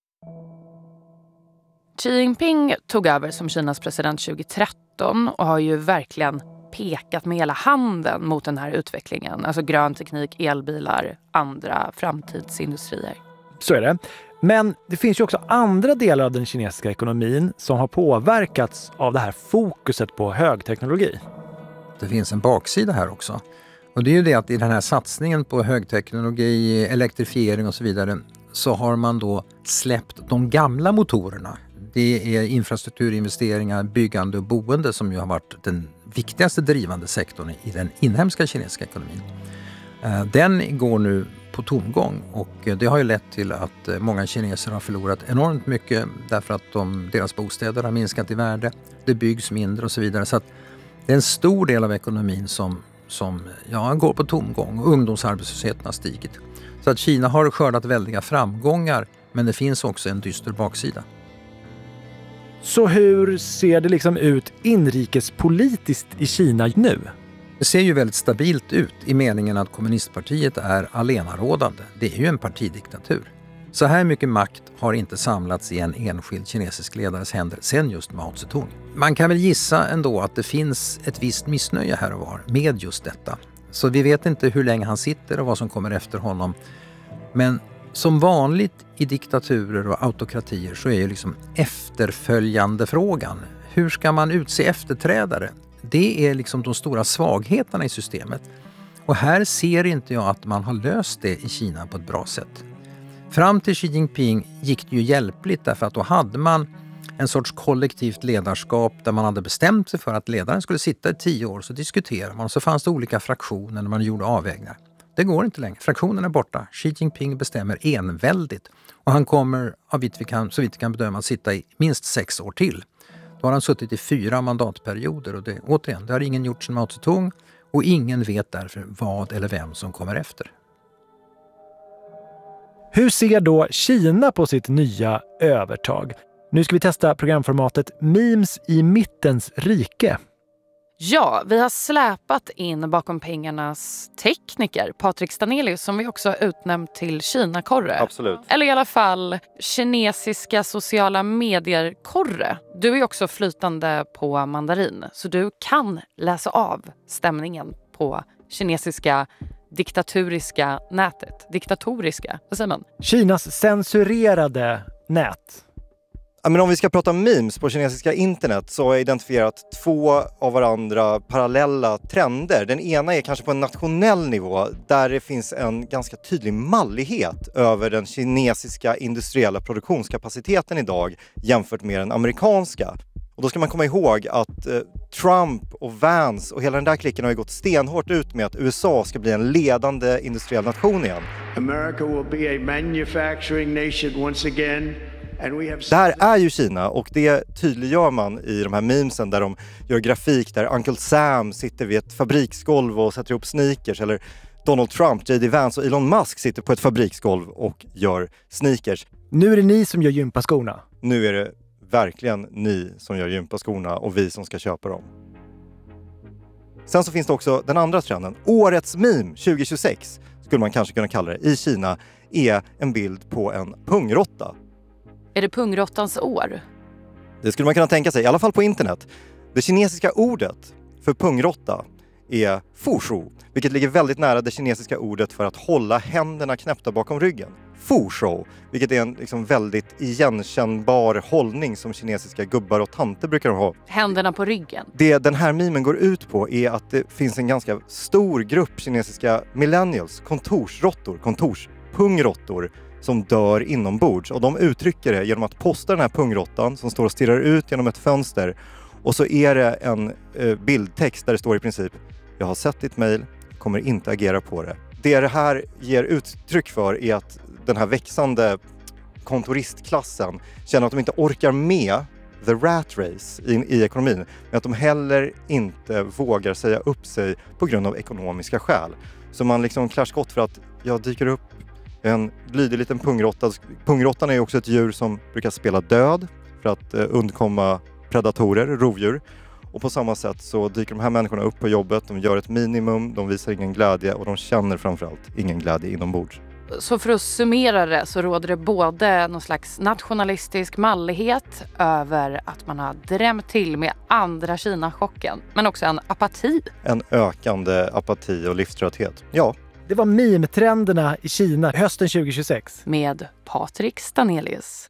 Xi Jinping tog över som Kinas president tjugohundratretton och har ju verkligen pekat med hela handen mot den här utvecklingen. Alltså grön teknik, elbilar, andra framtidsindustrier. Så är det. Men det finns ju också andra delar av den kinesiska ekonomin som har påverkats av det här fokuset på högteknologi. Det finns en baksida här också. Och det är ju det att i den här satsningen på högteknologi, elektrifiering och så vidare så har man då släppt de gamla motorerna. Det är infrastrukturinvesteringar, byggande och boende som ju har varit den viktigaste drivande sektorn i den inhemska kinesiska ekonomin. Den går nu på tomgång och det har ju lett till att många kineser har förlorat enormt mycket därför att de, deras bostäder har minskat i värde, det byggs mindre och så vidare. Så att det är en stor del av ekonomin som, som ja, går på tomgång och ungdomsarbetslösheten har stigit. Så att Kina har skördat väldiga framgångar men det finns också en dyster baksida. Så hur ser det liksom ut inrikespolitiskt i Kina nu? Det ser ju väldigt stabilt ut i meningen att kommunistpartiet är allenarådande. Det är ju en partidiktatur. Så här mycket makt har inte samlats i en enskild kinesisk ledares händer sen just Mao Zedong. Man kan väl gissa ändå att det finns ett visst missnöje här och var med just detta. Så vi vet inte hur länge han sitter och vad som kommer efter honom. Men som vanligt i diktaturer och autokratier så är ju liksom efterföljande frågan. Hur ska man utse efterträdare? Det är liksom de stora svagheterna i systemet. Och här ser inte jag att man har löst det i Kina på ett bra sätt. Fram till Xi Jinping gick det ju hjälpligt därför att då hade man en sorts kollektivt ledarskap där man hade bestämt sig för att ledaren skulle sitta i tio år, så diskuterar man och så fanns det olika fraktioner när man gjorde avvägningar. Det går inte längre. Fraktionen är borta. Xi Jinping bestämmer enväldigt och han kommer, av vitt vi kan, så vitt vi kan bedöma, att sitta i minst sex år till. Då har han suttit i fyra mandatperioder och det, återigen, det har ingen gjort sedan Mao Zedong och ingen vet därför vad eller vem som kommer efter. Hur ser då Kina på sitt nya övertag? Nu ska vi testa programformatet Memes i mittens rike. Ja, vi har släpat in bakom pengarnas tekniker, Patrik Stanelius, som vi också har utnämnt till Kina-korre. Absolut. Eller i alla fall kinesiska sociala medier-korre. Du är ju också flytande på mandarin, så du kan läsa av stämningen på kinesiska diktaturiska nätet. Diktatoriska, vad säger man? Kinas censurerade nät. Ja, men om vi ska prata memes på kinesiska internet så har jag identifierat två av varandra parallella trender. Den ena är kanske på en nationell nivå där det finns en ganska tydlig mallighet över den kinesiska industriella produktionskapaciteten idag jämfört med den amerikanska. Och då ska man komma ihåg att eh, Trump och Vance och hela den där klicken har ju gått stenhårt ut med att U S A ska bli en ledande industriell nation igen. America will be a manufacturing nation once again. Det här är ju Kina och det tydliggör man i de här memesen där de gör grafik där Uncle Sam sitter vid ett fabriksgolv och sätter ihop sneakers, eller Donald Trump, J D Vance och Elon Musk sitter på ett fabriksgolv och gör sneakers. Nu är det ni som gör gympaskorna. Nu är det verkligen ni som gör gympaskorna och vi som ska köpa dem. Sen så finns det också den andra trenden. Årets meme tjugohundratjugosex skulle man kanske kunna kalla det i Kina är en bild på en pungrotta. Är det pungrottans år? Det skulle man kunna tänka sig, i alla fall på internet. Det kinesiska ordet för pungrotta är fushu, vilket ligger väldigt nära det kinesiska ordet för att hålla händerna knäppta bakom ryggen. Fushu, vilket är en liksom väldigt igenkännbar hållning som kinesiska gubbar och tanter brukar ha. Händerna på ryggen. Det den här memen går ut på är att det finns en ganska stor grupp kinesiska millennials, kontorsrottor, kontorspungrottor, som dör inombords. Och de uttrycker det genom att posta den här pungrottan som står och stirrar ut genom ett fönster Och så är det en eh, bildtext där det står i princip: jag har sett ditt mejl, kommer inte agera på det. Det det här ger uttryck för är att den här växande kontoristklassen känner att de inte orkar med the rat race i, i ekonomin, men att de heller inte vågar säga upp sig på grund av ekonomiska skäl. Så man liksom klär skott för att jag dyker upp en lydig liten pungrotta. Pungrottan är också ett djur som brukar spela död för att eh, undkomma predatorer, rovdjur. Och på samma sätt så dyker de här människorna upp på jobbet, de gör ett minimum, de visar ingen glädje och de känner framförallt ingen glädje inombords. Så för att summera det så råder det både någon slags nationalistisk mallighet över att man har drämt till med andra Kina-chocken, men också en apati. En ökande apati och livströtthet, ja. Det var meme-trenderna i Kina hösten tjugohundratjugosex. Med Patrik Stanelius.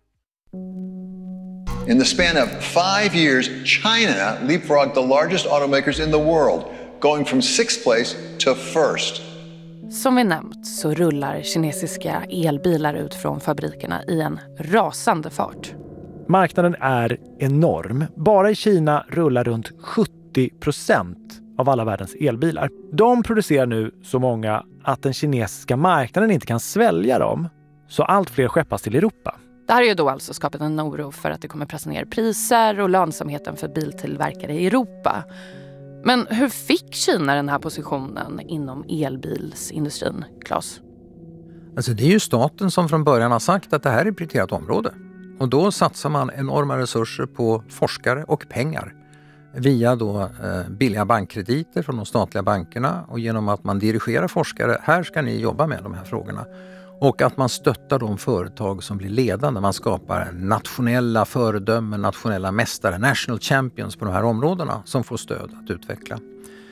In the span of five years, China leapfrogged the largest automakers in the world, going from sixth place to first. Som vi nämnt så rullar kinesiska elbilar ut från fabrikerna i en rasande fart. Marknaden är enorm. Bara i Kina rullar runt sjuttio procent av alla världens elbilar. De producerar nu så många att den kinesiska marknaden inte kan svälja dem, så allt fler skeppas till Europa. Det här har ju då alltså skapat en oro för att det kommer pressa ner priser och lönsamheten för biltillverkare i Europa. Men hur fick Kina den här positionen inom elbilsindustrin, Claes? Alltså det är ju staten som från början har sagt att det här är ett prioriterat område. Och då satsar man enorma resurser på forskare och pengar via då eh, billiga bankkrediter från de statliga bankerna och genom att man dirigerar forskare, här ska ni jobba med de här frågorna. Och att man stöttar de företag som blir ledande. Man skapar nationella föredömen, nationella mästare, national champions på de här områdena som får stöd att utveckla.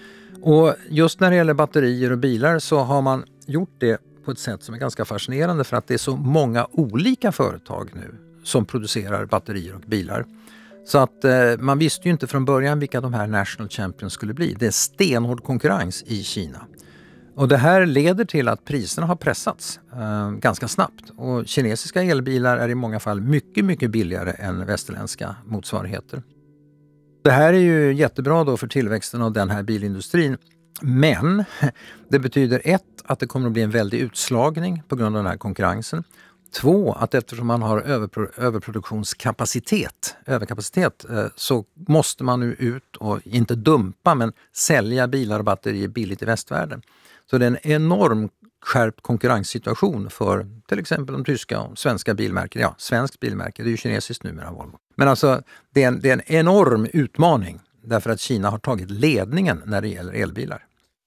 Och just när det gäller batterier och bilar så har man gjort det på ett sätt som är ganska fascinerande för att det är så många olika företag nu som producerar batterier och bilar. Så att eh, man visste ju inte från början vilka de här national champions skulle bli. Det är stenhård konkurrens i Kina. Och det här leder till att priserna har pressats eh, ganska snabbt. Och kinesiska elbilar är i många fall mycket, mycket billigare än västerländska motsvarigheter. Det här är ju jättebra då för tillväxten av den här bilindustrin. Men det betyder ett, att det kommer att bli en väldig utslagning på grund av den här konkurrensen. Två, att eftersom man har överpro- överproduktionskapacitet, överkapacitet eh, så måste man nu ut och inte dumpa men sälja bilar och batterier billigt i västvärlden. Så det är en enorm skärpt konkurrenssituation för till exempel de tyska och svenska bilmärken. Ja, svensk bilmärke, det är ju kinesiskt numera Volvo. Men alltså det är, en, det är en enorm utmaning därför att Kina har tagit ledningen när det gäller elbilar.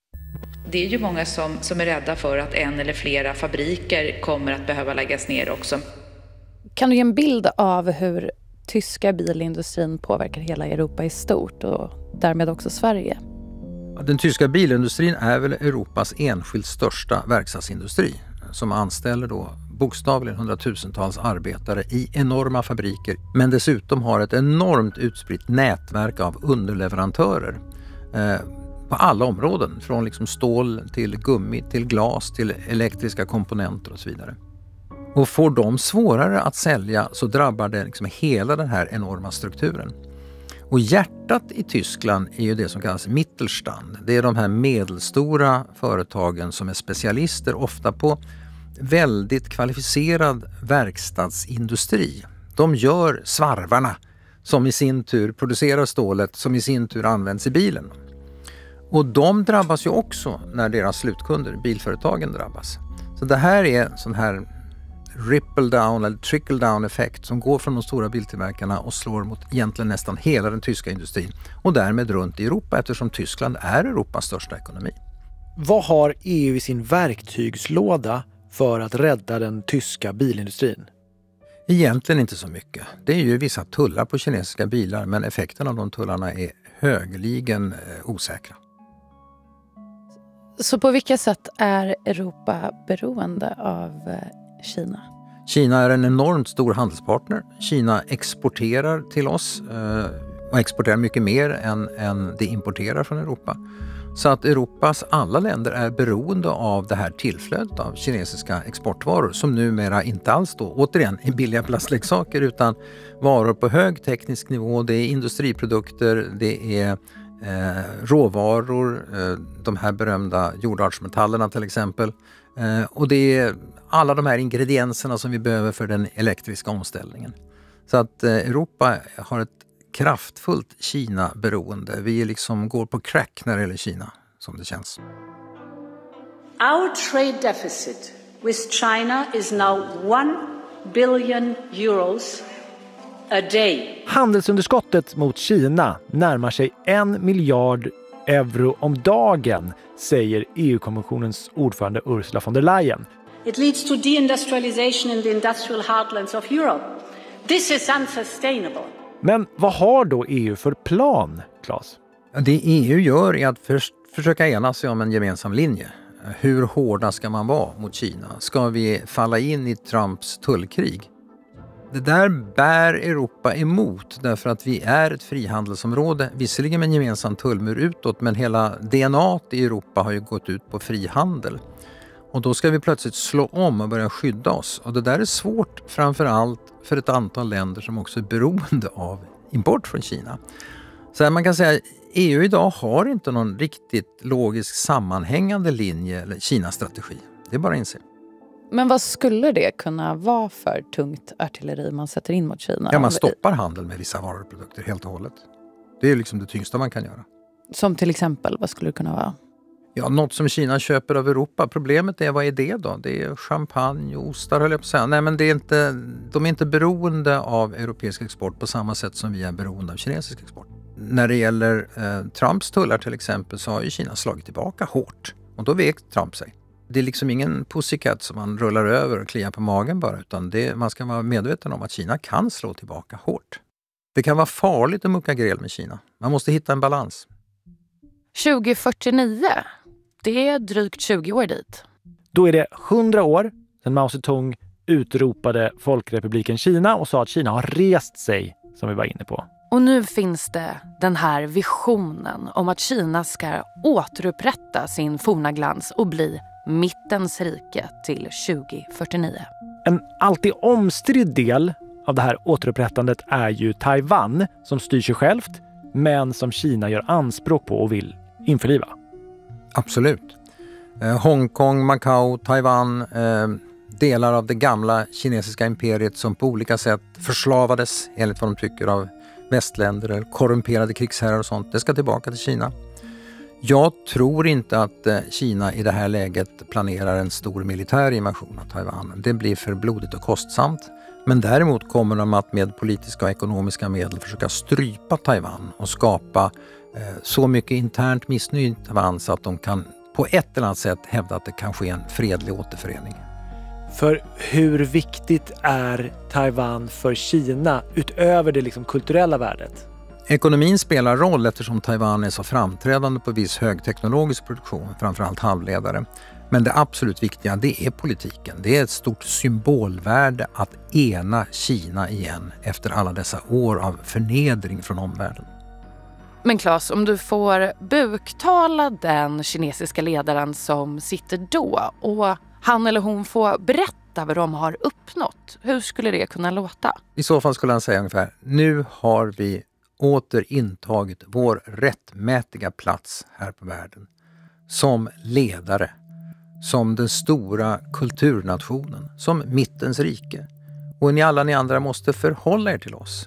Det är ju många som, som är rädda för att en eller flera fabriker kommer att behöva läggas ner också. Kan du ge en bild av hur tyska bilindustrin påverkar hela Europa i stort och därmed också Sverige? Den tyska bilindustrin är väl Europas enskilt största verkstadsindustri som anställer då bokstavligen hundratusentals arbetare i enorma fabriker men dessutom har ett enormt utspritt nätverk av underleverantörer eh, på alla områden, från liksom stål till gummi till glas till elektriska komponenter och så vidare. Och får de svårare att sälja så drabbar det liksom hela den här enorma strukturen. Och hjärtat i Tyskland är ju det som kallas Mittelstand. Det är de här medelstora företagen som är specialister ofta på väldigt kvalificerad verkstadsindustri. De gör svarvarna som i sin tur producerar stålet som i sin tur används i bilen. Och de drabbas ju också när deras slutkunder, bilföretagen, drabbas. Så det här är en sån här ripple down eller trickle down effekt som går från de stora biltillverkarna och slår mot egentligen nästan hela den tyska industrin och därmed runt i Europa eftersom Tyskland är Europas största ekonomi. Vad har E U i sin verktygslåda för att rädda den tyska bilindustrin? Egentligen inte så mycket. Det är ju vissa tullar på kinesiska bilar men effekten av de tullarna är högeligen osäkra. Så på vilka sätt är Europa beroende av Kina? Kina är en enormt stor handelspartner. Kina exporterar till oss och exporterar mycket mer än, än det importerar från Europa. Så att Europas alla länder är beroende av det här tillflödet av kinesiska exportvaror som numera inte alls då, återigen, är billiga plastleksaker utan varor på hög teknisk nivå. Det är industriprodukter, det är eh, råvaror, eh, de här berömda jordartsmetallerna till exempel. Eh, och det är alla de här ingredienserna som vi behöver för den elektriska omställningen. Så att eh, Europa har ett kraftfullt Kina-beroende. Vi liksom går på crack när det gäller Kina, som det känns. Our trade deficit with China is now one billion euros a day. Handelsunderskottet mot Kina närmar sig en miljard euro om dagen, säger E U-kommissionens ordförande Ursula von der Leyen. It leads to deindustrialization in the industrial heartlands of Europe. This is unsustainable. Men vad har då E U för plan, Claes? Det E U gör är att först försöka ena sig om en gemensam linje. Hur hårda ska man vara mot Kina? Ska vi falla in i Trumps tullkrig? Det där bär Europa emot därför att vi är ett frihandelsområde. Visserligen med en gemensam tullmur utåt, men hela D N A i Europa har ju gått ut på frihandel. Och då ska vi plötsligt slå om och börja skydda oss. Och det där är svårt framförallt för ett antal länder som också är beroende av import från Kina. Så man kan säga att E U idag har inte någon riktigt logisk sammanhängande linje eller Kina-strategi. Det är bara att inse. Men vad skulle det kunna vara för tungt artilleri man sätter in mot Kina? Ja, man stoppar handel med vissa varor och produkter helt och hållet. Det är liksom det tyngsta man kan göra. Som till exempel, vad skulle det kunna vara? Ja, något som Kina köper av Europa. Problemet är, vad är det då? Det är champagne och ostar, höll jag på att säga. Nej, men det är inte, de är inte beroende av europeisk export på samma sätt som vi är beroende av kinesisk export. När det gäller eh, Trumps tullar till exempel så har ju Kina slagit tillbaka hårt. Och då vek Trump sig. Det är liksom ingen pussycat som man rullar över och kliar på magen bara. Utan det, man ska vara medveten om att Kina kan slå tillbaka hårt. Det kan vara farligt att mucka gräl med Kina. Man måste hitta en balans. tjugo fyrtionio, det är drygt tjugo år dit. Då är det hundra år sedan Mao Zedong utropade Folkrepubliken Kina och sa att Kina har rest sig, som vi var inne på. Och nu finns det den här visionen om att Kina ska återupprätta sin forna glans och bli mittens rike till tjugo fyrtionio. En alltid omstridd del av det här återupprättandet är ju Taiwan, som styr sig självt men som Kina gör anspråk på och vill införliva. Absolut. Eh, Hongkong, Macau, Taiwan, eh, delar av det gamla kinesiska imperiet som på olika sätt förslavades enligt vad de tycker av västländer eller korrumperade krigsherrar och sånt. Det ska tillbaka till Kina. Jag tror inte att eh, Kina i det här läget planerar en stor militär invasion av Taiwan. Det blir för blodigt och kostsamt. Men däremot kommer de att med politiska och ekonomiska medel försöka strypa Taiwan och skapa eh, så mycket internt missnöje i Taiwan så att de kan på ett eller annat sätt hävda att det kan ske en fredlig återförening. För hur viktigt är Taiwan för Kina utöver det liksom kulturella värdet? Ekonomin spelar roll eftersom Taiwan är så framträdande på viss högteknologisk produktion, framförallt halvledare. Men det absolut viktiga, det är politiken. Det är ett stort symbolvärde att ena Kina igen efter alla dessa år av förnedring från omvärlden. Men Claes, om du får buktala den kinesiska ledaren som sitter då och han eller hon får berätta vad de har uppnått, hur skulle det kunna låta? I så fall skulle han säga ungefär, nu har vi åter intagit vår rättmätiga plats här på världen som ledare, som den stora kulturnationen, som mittens rike. Och ni alla ni andra måste förhålla er till oss.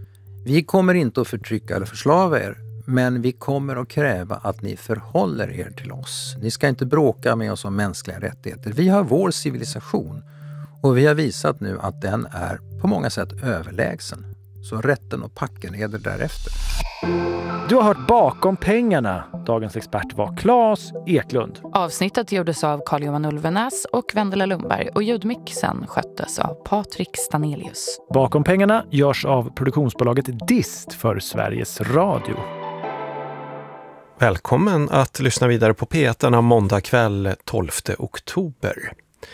Vi kommer inte att förtrycka eller förslava er, men vi kommer att kräva att ni förhåller er till oss. Ni ska inte bråka med oss om mänskliga rättigheter. Vi har vår civilisation och vi har visat nu att den är på många sätt överlägsen. Så rätten och packen är det därefter. Du har hört Bakom pengarna. Dagens expert var Claes Eklund. Avsnittet gjordes av Carl-Johan Ulvenäs och Vendela Lundberg och ljudmixen sköttes av Patrik Stanelius. Bakom pengarna görs av produktionsbolaget Dist för Sveriges Radio. Välkommen att lyssna vidare på P ett denna måndag kväll tolfte oktober.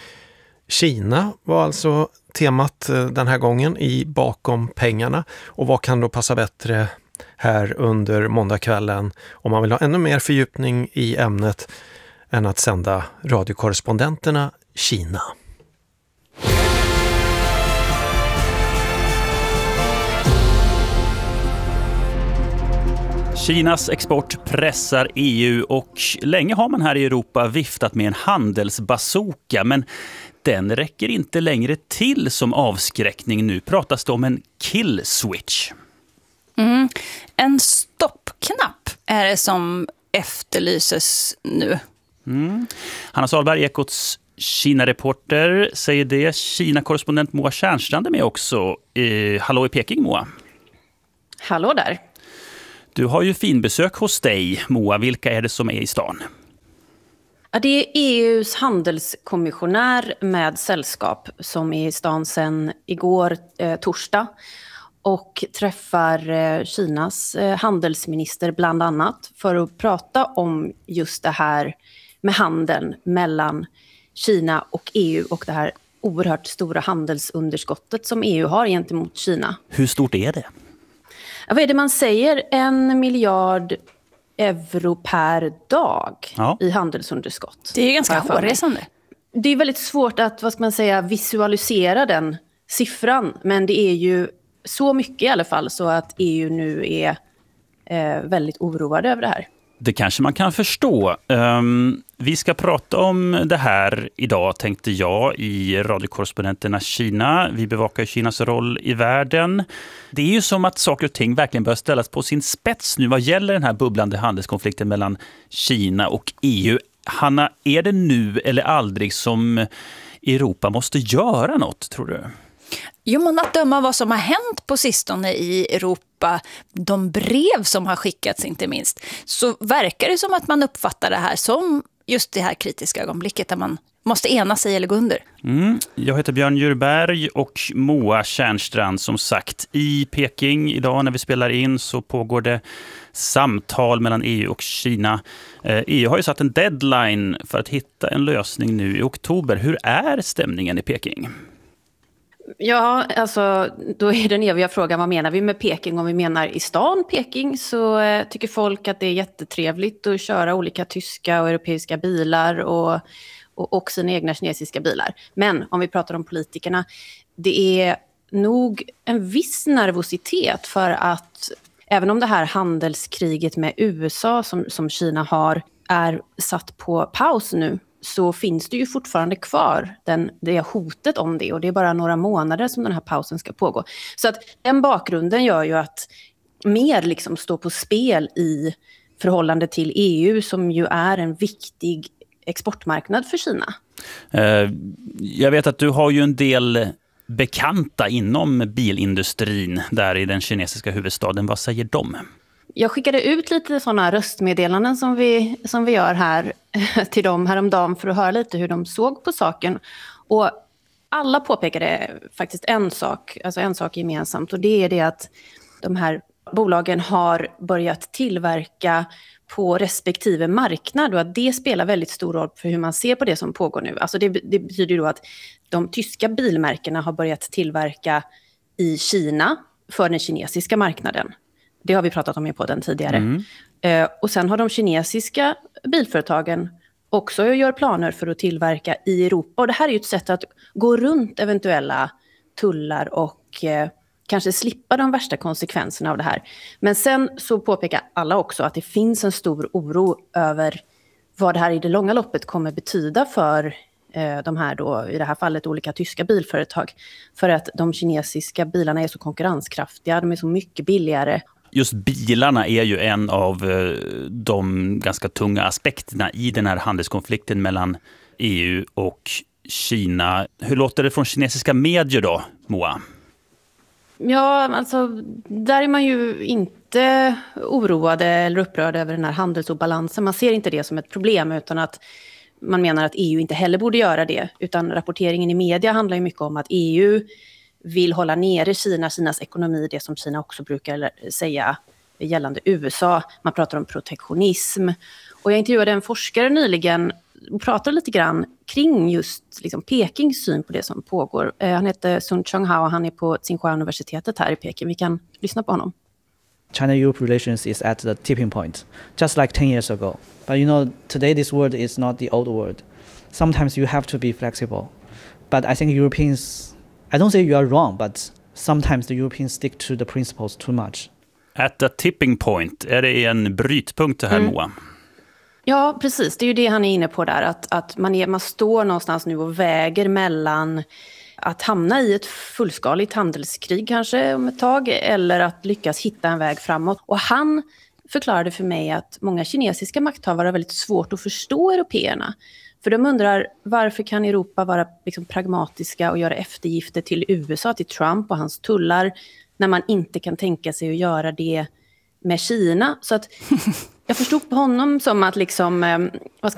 Kina var alltså temat den här gången i Bakom pengarna. Och vad kan då passa bättre här under måndagskvällen om man vill ha ännu mer fördjupning i ämnet än att sända radiokorrespondenterna Kina. Kinas export pressar E U och länge har man här i Europa viftat med en handelsbazooka, men den räcker inte längre till som avskräckning. Nu pratas det om en kill switch. Mm. En stoppknapp är det som efterlyses nu. Mm. Hanna Salberg, Ekots Kina-reporter, säger det. Kina-korrespondent Moa Tjärnstrand är med också. Eh, hallå i Peking, Moa. Hallå där. Du har ju finbesök hos dig, Moa. Vilka är det som är i stan? Ja, det är E U:s handelskommissionär med sällskap som är i stan sedan igår eh, torsdag och träffar eh, Kinas eh, handelsminister bland annat för att prata om just det här med handeln mellan Kina och E U och det här oerhört stora handelsunderskottet som E U har gentemot Kina. Hur stort är det? Ja, vad är det man säger? En miljard euro per dag ja. i handelsunderskott. Det är ganska hårresande. Det är väldigt svårt att, vad ska man säga, visualisera den siffran. Men det är ju så mycket i alla fall så att E U nu är eh, väldigt oroade över det här. Det kanske man kan förstå. Um, vi ska prata om det här idag, tänkte jag, i radiokorrespondenterna Kina. Vi bevakar Kinas roll i världen. Det är ju som att saker och ting verkligen bör ställas på sin spets nu vad gäller den här bubblande handelskonflikten mellan Kina och E U. Hanna, är det nu eller aldrig som Europa måste göra något, tror du? Jo, men att döma vad som har hänt på sistone i Europa, de brev som har skickats inte minst, så verkar det som att man uppfattar det här som just det här kritiska ögonblicket där man måste ena sig eller gå under. Mm. Jag heter Björn Djurberg och Moa Tjärnstrand, som sagt, i Peking idag när vi spelar in så pågår det samtal mellan E U och Kina. E U har ju satt en deadline för att hitta en lösning nu i oktober. Hur är stämningen i Peking? Ja, alltså då är den eviga frågan, vad menar vi med Peking? Om vi menar i stan Peking så eh, tycker folk att det är jättetrevligt att köra olika tyska och europeiska bilar och, och, och sina egna kinesiska bilar. Men om vi pratar om politikerna, det är nog en viss nervositet för att även om det här handelskriget med U S A som, som Kina har är satt på paus nu, så finns det ju fortfarande kvar den, det hotet om det. Och det är bara några månader som den här pausen ska pågå. Så att den bakgrunden gör ju att mer liksom står på spel i förhållande till E U som ju är en viktig exportmarknad för Kina. Jag vet att du har ju en del bekanta inom bilindustrin där i den kinesiska huvudstaden. Vad säger de? Jag skickade ut lite sådana röstmeddelanden som vi, som vi gör här till dem häromdagen för att höra lite hur de såg på saken. Och alla påpekade faktiskt en sak, alltså en sak gemensamt, och det är det att de här bolagen har börjat tillverka på respektive marknad och att det spelar väldigt stor roll för hur man ser på det som pågår nu. Alltså det, det betyder då att de tyska bilmärkena har börjat tillverka i Kina för den kinesiska marknaden. Det har vi pratat om i podden tidigare. Mm. Eh, och sen har de kinesiska bilföretagen också gör planer för att tillverka i Europa. Och det här är ju ett sätt att gå runt eventuella tullar och eh, kanske slippa de värsta konsekvenserna av det här. Men sen så påpekar alla också att det finns en stor oro över vad det här i det långa loppet kommer betyda för eh, de här då, i det här fallet olika tyska bilföretag. För att de kinesiska bilarna är så konkurrenskraftiga, de är så mycket billigare. Just bilarna är ju en av de ganska tunga aspekterna i den här handelskonflikten mellan E U och Kina. Hur låter det från kinesiska medier då, Moa? Ja, alltså där är man ju inte oroade eller upprörda över den här handelsobalansen. Man ser inte det som ett problem utan att man menar att E U inte heller borde göra det. Utan rapporteringen i media handlar ju mycket om att E U vill hålla nere Kina, Kinas ekonomi, det som Kina också brukar säga gällande U S A. Man pratar om protektionism. Och jag intervjuade en forskare nyligen och pratade lite grann kring just liksom Pekings syn på det som pågår. Han heter Sun Chonghao och han är på Tsinghua-universitetet här i Peking. Vi kan lyssna på honom. China-Europe relations is at the tipping point, just like ten years ago. But you know, today this world is not the old world. Sometimes you have to be flexible. But I think Europeans, I don't say you are wrong, but sometimes the Europeans stick to the principles too much. At the tipping point, är det en brytpunkt det här, mm. Moa? Ja, precis. Det är ju det han är inne på där. Att, att man, är, man står någonstans nu och väger mellan att hamna i ett fullskaligt handelskrig kanske om ett tag, eller att lyckas hitta en väg framåt. Och han förklarade för mig att många kinesiska makthavare har väldigt svårt att förstå européerna. För de undrar, varför kan Europa vara liksom pragmatiska och göra eftergifter till U S A, till Trump och hans tullar, när man inte kan tänka sig att göra det med Kina? Så att jag förstod på honom som att liksom, vad ska